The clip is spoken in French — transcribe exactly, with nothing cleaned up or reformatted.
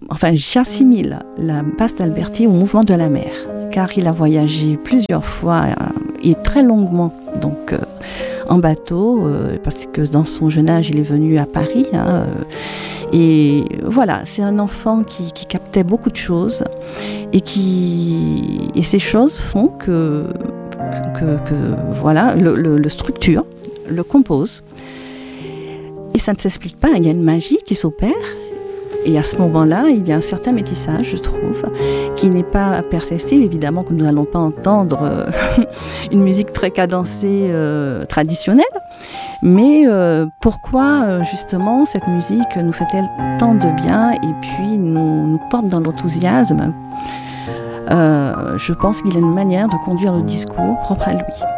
enfin j'assimile la passe d'Alberti au mouvement de la mer, car il a voyagé plusieurs fois euh, et très longuement, donc euh, en bateau, euh, parce que dans son jeune âge, il est venu à Paris. Hein, euh, et voilà, c'est un enfant qui, qui captait beaucoup de choses et qui et ces choses font que que, que voilà, le, le, le structure, le compose. Et ça ne s'explique pas, il y a une magie qui s'opère. Et à ce moment-là, il y a un certain métissage, je trouve, qui n'est pas perceptible. Évidemment que nous n'allons pas entendre euh, une musique très cadencée euh, traditionnelle. Mais euh, pourquoi, euh, justement, cette musique nous fait-elle tant de bien et puis nous, nous porte dans l'enthousiasme ? euh, Je pense qu'il a une manière de conduire le discours propre à lui.